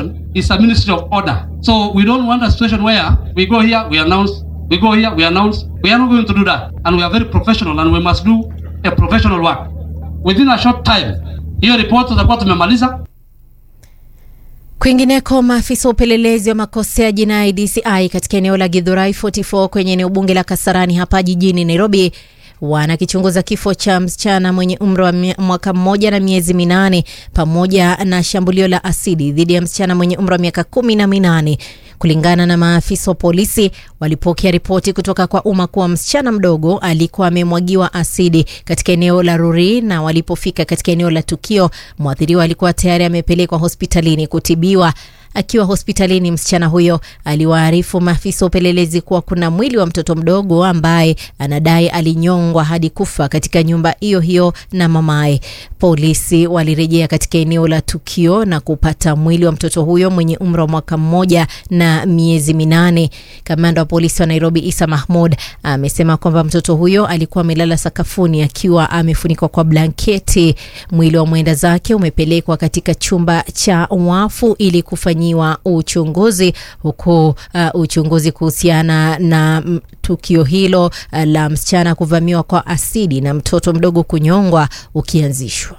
Education is a ministry of order. So we don't want a situation where we go here, we announce, we go here, we announce. We are not going to do that. And we are very professional and we must do a professional work. Within a short time, hiyo report tutakuwa tumemaliza. Kwingineko, maafisa upelelezi wa makosa ya jinai DCI katika eneo la Githurai 44 kwenye eneo bunge la Kasarani hapa jijini Nairobi wanakichunguza kifo cha msichana mwenye umri wa mwaka 1 na miezi 8 pamoja na shambulio la asidi dhidi ya msichana mwenye umri wa miaka 18. Kulingana na maafisa wa polisi, walipokea ripoti kutoka kwa umma kuwa msichana mdogo alikuwa amemwagiwa asidi katika eneo la Ruri, na walipofika katika eneo la tukio, mwathiriwa alikuwa tayari amepelekwa hospitalini kutibiwa. Akiwa hospitalini, msichana huyo aliwaarifu maafisa upelelezi kuwa kuna mwili wa mtoto mdogo ambaye anadai alinyongwa hadi kufa katika nyumba hiyo na mamaye. Polisi walirejea katika eneo la tukio na kupata mwili wa mtoto huyo mwenye umri wa mwaka 1 na miezi 8. Kamanda wa polisi wa Nairobi Isa Mahmoud amesema kwamba mtoto huyo alikuwa amelala sakafuni akiwa amefunikwa kwa blanketi. Mwili wa mwenda zake umepelekwa katika chumba cha wafu ili kufanywa uchunguzi, huku uchunguzi kuhusiana na tukio hilo la msichana kuvamiwa kwa asidi na mtoto mdogo kunyongwa ukianzishwa.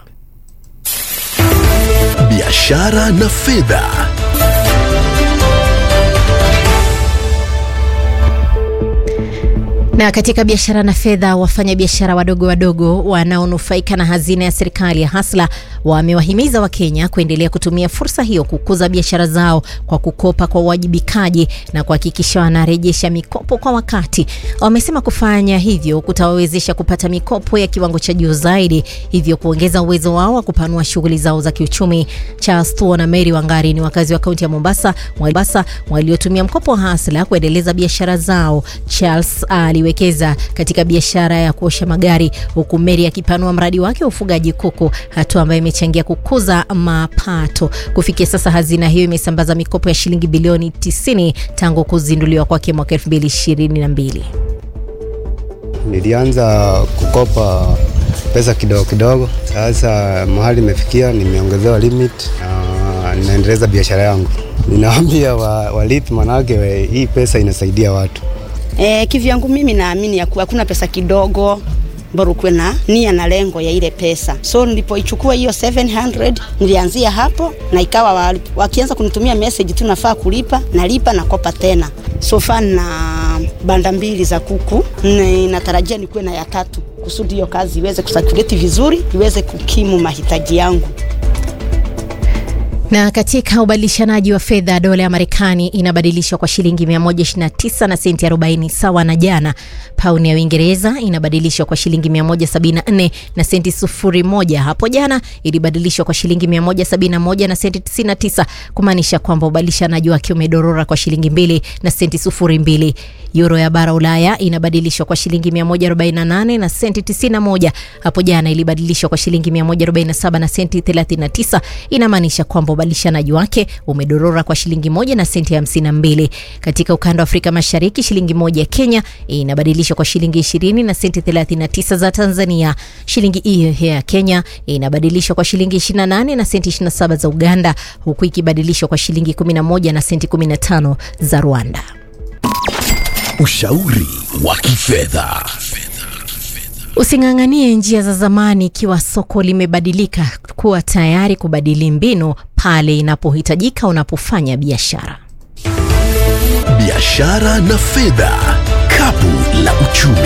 Biashara na fedha. Na katika biashara na fedha, wafanya biashara wadogo wanaonufaika na hazina ya serikali ya Hasla wamewahimiza Wakenya kuendelea kutumia fursa hiyo kukuza biashara zao kwa kukopa kwa uwajibikaji na kuhakikisha wanarejesha mikopo kwa wakati. Wamesema kufanya hivyo kutawawezesha kupata mikopo ya kiwango cha juu zaidi, hivyo kuongeza uwezo wao wa kupanua shughuli zao za kiuchumi. Charles Thuo na Mary Wangari ni wakazi wa kaunti ya Mombasa waliotumia mkopo wa Hasla kuendeleza biashara zao. Charles aliwekeza katika biashara ya kuosha magari, huku Mary akipanua mradi wake wa ufugaji kuku, hatua ambayo imechangia kukuza mapato. Kufikia sasa, hazina hiyo imesambaza mikopo ya shilingi bilioni 90 tangu kuzinduliwa kwake mwaka 2022. Nilianza kukopa pesa kidogo. Sasa mahali nimefikia, nimeongezewa limit na ninaendeleza biashara yangu. Ninaambia walipi, manake hii pesa inasaidia watu. Kivyangu mimi naamini ya kuwa kuna pesa kidogo bora kuwe na nia na lengo ya ile pesa. So nilipoichukua hiyo 700 nilianzia hapo, na ikawa wakianza kunitumia message tu nafaa kulipa, nalipa na kopa tena. So far na banda 2 za kuku, natarajia nikuwe na ya 3 kusudi hiyo kazi iweze kusakireti vizuri, iweze kukimu mahitaji yangu. Na katika ubadilishanaji wa fedha, dola ya Marekani inabadilishwa kwa shilingi 129 na senti 40 sawa na jana. Pauni ya Uingereza inabadilishwa kwa shilingi 174 na senti 01. Hapo jana ilibadilishwa kwa shilingi 171 na senti 99, kumaanisha kwamba ubadilishanaji wake umedorora kwa shilingi 2 na senti 02. Euro ya bara Ulaya inabadilishwa kwa shilingi 148 na senti 91. Hapo jana ilibadilishwa kwa shilingi 147 na senti 39. Inamaanisha kwamba ubadilishanaji wake umedorora kwa shilingi 1 na senti 52. Katika ukanda wa Afrika Mashariki, shilingi 1 ya Kenya inabadilishwa kwa shilingi 20 na senti 39 za Tanzania. Shilingi hiyo ya Kenya inabadilishwa kwa shilingi 28 na senti 27 za Uganda, huku ikibadilishwa kwa shilingi 11 na senti 15 za Rwanda. Ushauri wa kifedha. Usinganganie njia za zamani ikiwa soko limebadilika. Kuwa tayari kubadili mbinu pale inapohitajika unapofanya biashara. Biashara na fedha, kapu la uchumi.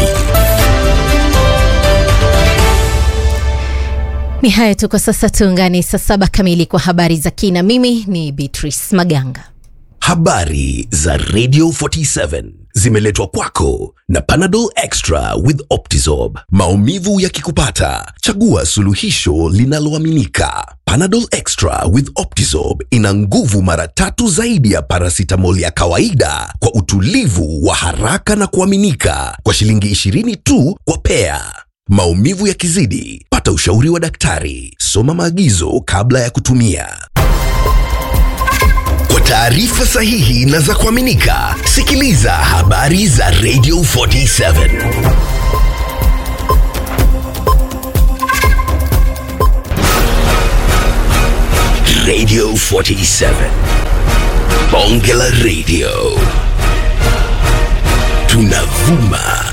Ni haya tu kwa sasa, tuungane saa 7 kamili kwa habari za kina. Mimi ni Beatrice Maganga. Habari za Radio 47 zimeletwa kwako na Panadol Extra with Optizorb. Maumivu yakikupata, chagua suluhisho linaloaminika. Panadol Extra with Optizorb ina nguvu mara 3 zaidi ya paracetamol ya kawaida kwa utulivu wa haraka na kuaminika, kwa shilingi 20 tu kwa pea. Maumivu yakizidi, pata ushauri wa daktari. Soma maagizo kabla ya kutumia. Kwa taarifa sahihi na za kuaminika, sikiliza habari za Radio 47. Radio 47. Bonge la Radio. Tunavuma